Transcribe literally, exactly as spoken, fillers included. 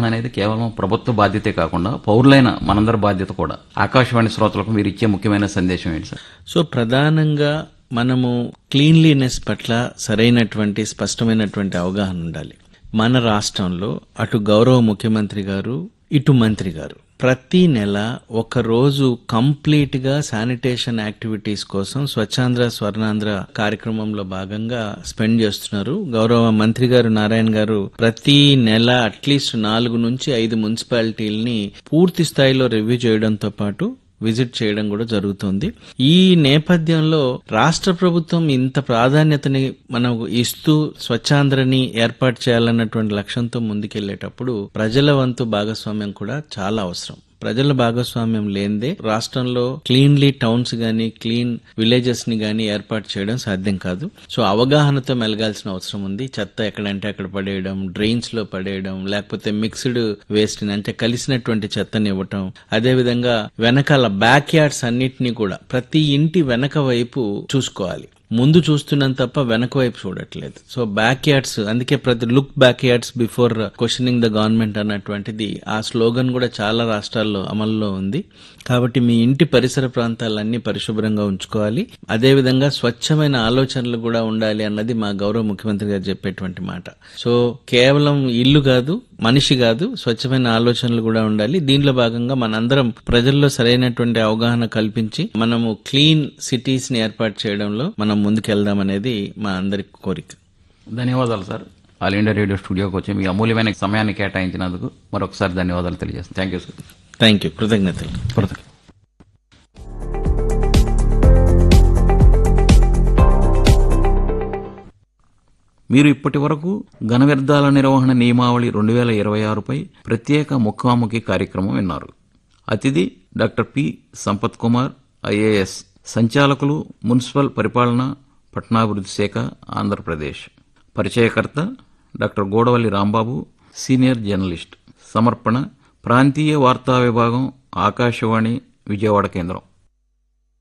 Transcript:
అనేది కేవలం ప్రభుత్వ బాధ్యతే కాకుండా పౌరులైన మనందరి బాధ్యత కూడా. ఆకాశవాణి శ్రోతలకు మీరు ఇచ్చే ముఖ్యమైన సందేశం ఏంటి సార్? సో ప్రధానంగా మనము క్లీన్లీనెస్ పట్ల సరైనటువంటి స్పష్టమైనటువంటి అవగాహన ఉండాలి. మన రాష్ట్రంలో అటు గౌరవ ముఖ్యమంత్రి గారు, ఇటు మంత్రి గారు ప్రతి నెల ఒక రోజు కంప్లీట్ గా శానిటేషన్ యాక్టివిటీస్ కోసం స్వచ్ఛాంధ్ర స్వర్ణాంధ్ర కార్యక్రమంలో భాగంగా స్పెండ్ చేస్తున్నారు. గౌరవ మంత్రి గారు నారాయణ గారు ప్రతి నెల అట్లీస్ట్ నాలుగు నుంచి ఐదు మున్సిపాలిటీలని పూర్తి స్థాయిలో రివ్యూ చేయడంతో పాటు విజిట్ చేయడం కూడా జరుగుతుంది. ఈ నేపథ్యంలో రాష్ట్ర ప్రభుత్వం ఇంత ప్రాధాన్యతని మనకు ఇస్తూ స్వచ్ఛాంధ్రని ఏర్పాటు చేయాలన్నటువంటి లక్ష్యంతో ముందుకెళ్లేటప్పుడు ప్రజల వంతు భాగస్వామ్యం కూడా చాలా అవసరం. ప్రజల భాగస్వామ్యం లేనిదే రాష్ట్రంలో క్లీన్లీ టౌన్స్ గాని క్లీన్ విలేజెస్ ని గాని ఏర్పాటు చేయడం సాధ్యం కాదు. సో అవగాహనతో మెలగాల్సిన అవసరం ఉంది. చెత్త ఎక్కడంటే అక్కడ పడేయడం, డ్రైన్స్ లో పడేయడం, లేకపోతే మిక్స్డ్ వేస్ట్ ని అంటే కలిసినటువంటి చెత్తని ఇవ్వటం, అదేవిధంగా వెనకాల బ్యాక్ యార్డ్స్ అన్నిటినీ కూడా ప్రతి ఇంటి వెనక వైపు చూసుకోవాలి. ముందు చూస్తున్నాం తప్ప వెనక వైపు చూడట్లేదు. సో బ్యాక్ యార్డ్స్, అందుకే ప్రతి look back yards before questioning the government అన్నటువంటిది ఆ స్లోగన్ కూడా చాలా రాష్ట్రాల్లో అమల్లో ఉంది. కాబట్టి మీ ఇంటి పరిసర ప్రాంతాలన్నీ పరిశుభ్రంగా ఉంచుకోవాలి. అదేవిధంగా స్వచ్ఛమైన ఆలోచనలు కూడా ఉండాలి అన్నది మా గౌరవ ముఖ్యమంత్రి గారు చెప్పేటువంటి మాట. సో కేవలం ఇల్లు కాదు, మనిషి కాదు, స్వచ్ఛమైన ఆలోచనలు కూడా ఉండాలి. దీనిలో భాగంగా మనందరం ప్రజల్లో సరైనటువంటి అవగాహన కల్పించి మనము క్లీన్ సిటీస్ ని ఏర్పాటు చేయడంలో మనం ముందుకెళ్దామనేది మా అందరి కోరిక. ధన్యవాదాలు సార్. ఆల్ ఇండియా రేడియో స్టూడియోకి వచ్చి మీ అమూల్యమైన సమయాన్ని కేటాయించినందుకు మరొకసారి ధన్యవాదాలు తెలియజేస్తాను. Thank you sir. Thank you. కృతజ్ఞతలు. కృతజ్ఞతలు. మీరు ఇప్పటి వరకు ఘన వ్యర్థాల నిర్వహణ నియమావళి రెండు వేల ఇరవై ఆరుపై ప్రత్యేక ముఖాముఖి కార్యక్రమం విన్నారు. అతిథి doctor P Sampath Kumar, IAS, సంచాలకులు మున్సిపల్ పరిపాలన పట్టణాభివృద్ధి శాఖ, ఆంధ్రప్రదేశ్. పరిచయకర్త doctor Gudavalli Rambabu, senior journalist. సమర్పణ ప్రాంతీయ వార్తా విభాగం, ఆకాశవాణి విజయవాడ కేంద్రం.